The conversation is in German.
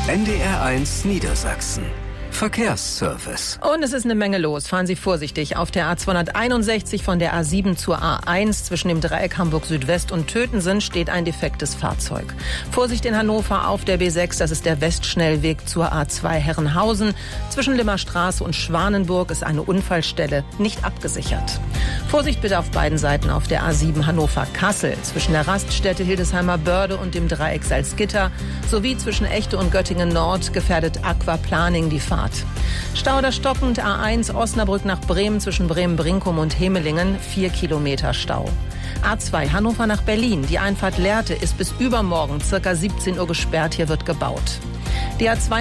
NDR1 Niedersachsen. Verkehrsservice. Und es ist eine Menge los. Fahren Sie vorsichtig. Auf der A261 von der A7 zur A1 zwischen dem Dreieck Hamburg Südwest und Tötensen steht ein defektes Fahrzeug. Vorsicht in Hannover auf der B6, das ist der Westschnellweg zur A2 Herrenhausen. Zwischen Limmerstraße und Schwanenburg ist eine Unfallstelle nicht abgesichert. Vorsicht bitte auf beiden Seiten auf der A7 Hannover-Kassel zwischen der Raststätte Hildesheimer Börde und dem Dreieck Salzgitter sowie zwischen Echte und Göttingen Nord gefährdet Aquaplaning die Fahrt. Stau oder stockend A1 Osnabrück nach Bremen zwischen Bremen-Brinkum und Hemelingen 4 Kilometer Stau. A2 Hannover nach Berlin. Die Einfahrt Lehrte ist bis übermorgen ca. 17 Uhr gesperrt. Hier wird gebaut. Die A2